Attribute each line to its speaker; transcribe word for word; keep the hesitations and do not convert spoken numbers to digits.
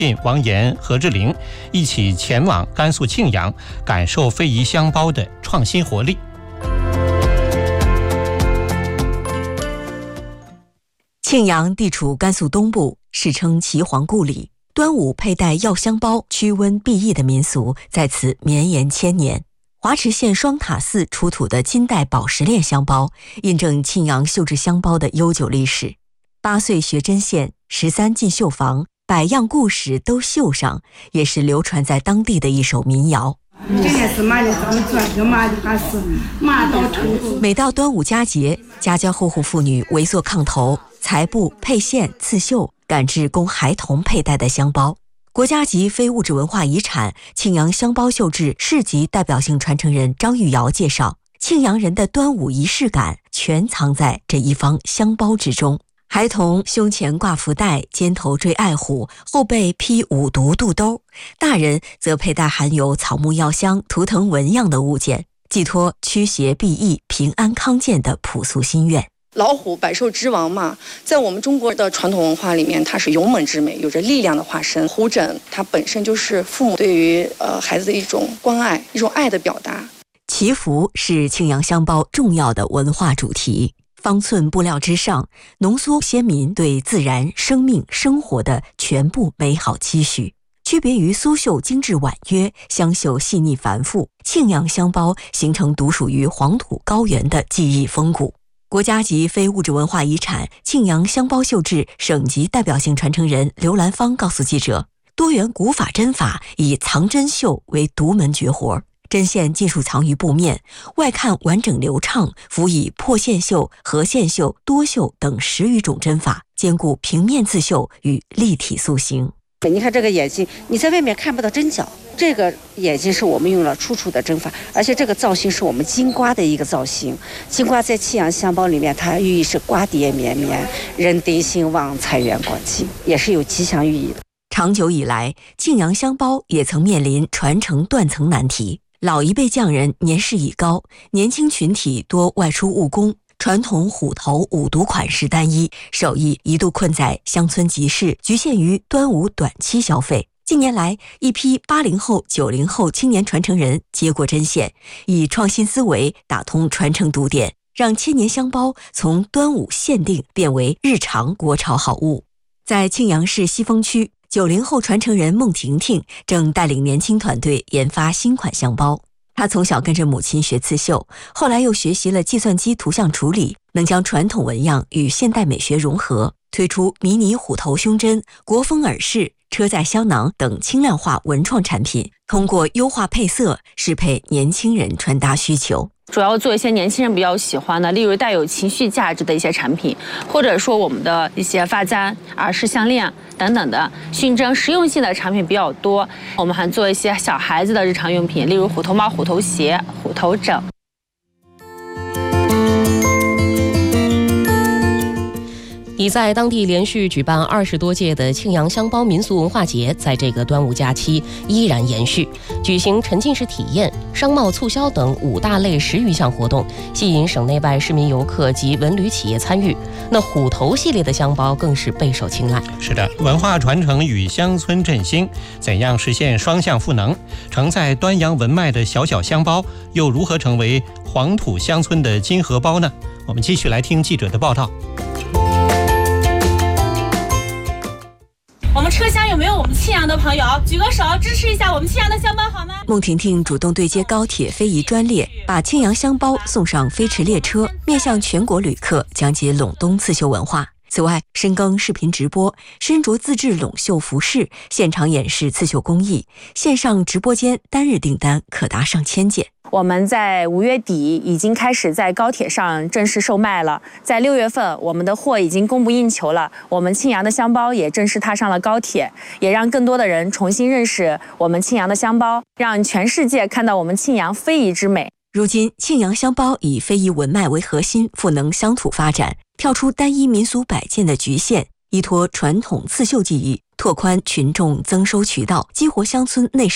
Speaker 1: 王岩、何志玲一起前往甘肃庆阳，感受非遗香包的创新活力。
Speaker 2: 庆阳地处甘肃东部，世称岐黄故里，端午佩戴药香包驱瘟避疫的民俗在此绵延千年。华池县双塔寺出土的金代宝石链香包，印证庆阳绣制香包的悠久历史。八岁学针线，十三进绣房，百样故事都绣上，也是流传在当地的一首民谣。每到端午佳节，家家户户妇女围坐炕头，裁布、配线、刺绣，赶制供孩童佩戴的香包。国家级非物质文化遗产庆阳香包绣制市级代表性传承人张玉瑶介绍，庆阳人的端午仪式感全藏在这一方香包之中。孩童胸前挂福袋，肩头缀爱虎，后背披五毒肚兜，大人则佩戴含有草木药香、图腾纹样的物件，寄托驱邪避疫、平安康健的朴素心愿。
Speaker 3: 老虎百兽之王嘛，在我们中国的传统文化里面，它是勇猛之美，有着力量的化身。虎枕它本身就是父母对于呃孩子的一种关爱，一种爱的表达。
Speaker 2: 祈福是庆阳香包重要的文化主题。方寸布料之上，浓缩先民对自然、生命、生活的全部美好期许。区别于苏绣精致婉约，香绣细腻繁复，庆阳香包形成独属于黄土高原的技艺风骨。国家级非物质文化遗产庆阳香包绣制省级代表性传承人刘兰芳告诉记者，多元古法针法以藏针绣为独门绝活，针线尽数藏于布面，外看完整流畅，辅以破线绣、合线绣、多绣等十余种针法，兼顾平面刺绣与立体塑形。
Speaker 4: 你看这个眼睛，你在外面看不到针脚，这个眼睛是我们用了出处的针法，而且这个造型是我们金瓜的一个造型。金瓜在庆阳香包里面，它寓意是瓜瓞绵绵，人丁兴旺，财源广进，也是有吉祥寓意的。
Speaker 2: 长久以来，庆阳香包也曾面临传承断层难题。老一辈匠人年事已高，年轻群体多外出务工，传统虎头五毒款式单一，手艺一度困在乡村集市，局限于端午短期消费。近年来，一批八零后、九零后青年传承人接过针线，以创新思维打通传承堵点，让千年香包从端午限定变为日常国潮好物。在庆阳市西峰区，九零后传承人孟婷婷正带领年轻团队研发新款香包。她从小跟着母亲学刺绣，后来又学习了计算机图像处理，能将传统纹样与现代美学融合，推出迷你虎头胸针、国风耳饰、车载香囊等轻量化文创产品，通过优化配色适配年轻人穿搭需求。
Speaker 5: 主要做一些年轻人比较喜欢的，例如带有情绪价值的一些产品，或者说我们的一些发簪、耳饰、项链等等的熏蒸实用性的产品比较多。我们还做一些小孩子的日常用品，例如虎头帽、虎头鞋、虎头枕。
Speaker 6: 已在当地连续举办二十多届的庆阳香包民俗文化节，在这个端午假期依然延续，举行沉浸式体验、商贸促销等五大类十余项活动，吸引省内外市民游客及文旅企业参与。那虎头系列的香包更是备受青睐。
Speaker 1: 是的，文化传承与乡村振兴，怎样实现双向赋能？承载端阳文脉的小小香包，又如何成为黄土乡村的金荷包呢？我们继续来听记者的报道。
Speaker 7: 我们车厢有没有我们庆阳的朋友？举个手支持一下我们庆阳的香包好吗？
Speaker 2: 孟婷婷主动对接高铁非遗专列，把庆阳香包送上飞驰列车，面向全国旅客讲解陇东刺绣文化。此外，深耕视频直播，身着自制陇绣服饰，现场演示刺绣工艺，线上直播间单日订单可达上千件。
Speaker 5: 我们在五月底已经开始在高铁上正式售卖了，在六月份我们的货已经供不应求了，我们庆阳的香包也正式踏上了高铁，也让更多的人重新认识我们庆阳的香包，让全世界看到我们庆阳非遗之美。
Speaker 2: 如今，庆阳香包以非遗文脉为核心，赋能乡土发展，跳出单一民俗摆件的局限，依托传统刺绣技艺，拓宽群众增收渠道，激活乡村内